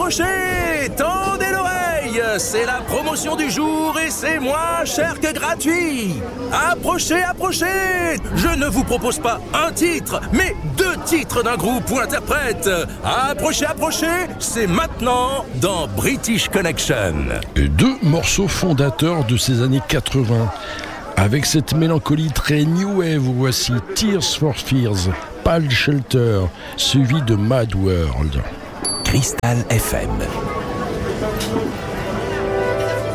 approchez, tendez l'oreille, c'est la promotion du jour et c'est moins cher que gratuit. Approchez, je ne vous propose pas un titre, mais 2 titres d'un groupe ou interprète. Approchez, c'est maintenant dans British Connection. 2 morceaux fondateurs de ces années 80. Avec cette mélancolie très new wave, voici Tears for Fears, Pal Shelter, suivi de Mad World. Crystal FM.